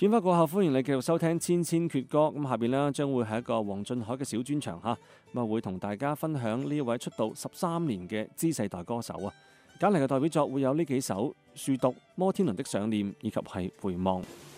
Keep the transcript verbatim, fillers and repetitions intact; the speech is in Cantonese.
片花過後，歡迎你繼續收聽《千千闕歌》。咁下邊呢，將會係一個黃俊凱嘅小專場嚇，咁啊會同大家分享呢一位出道十三年嘅 Z 世代歌手啊。揀嚟嘅代表作會有呢幾首《樹讀》、《摩天輪的想念》以及係《回望》。